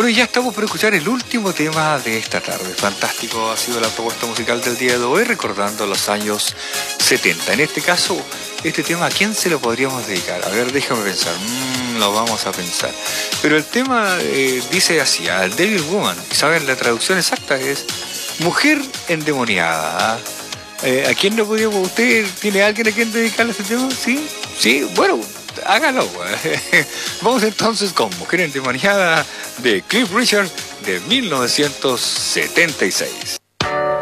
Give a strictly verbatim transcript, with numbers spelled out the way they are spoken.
Bueno, ya estamos por escuchar el último tema de esta tarde. Fantástico ha sido la propuesta musical del día de hoy, recordando los años setenta. En este caso, este tema, ¿a quién se lo podríamos dedicar? A ver, déjame pensar. Mmm, lo vamos a pensar. Pero el tema eh, dice así, al Devil Woman. ¿Saben? La traducción exacta es mujer endemoniada. ¿Ah? Eh, ¿A quién no podríamos? ¿Usted tiene a alguien a quien dedicarle este tema? ¿Sí? ¿Sí? Bueno, hágalo. Vamos entonces con Mujer endemoniada de Cliff Richard de mil novecientos setenta y seis.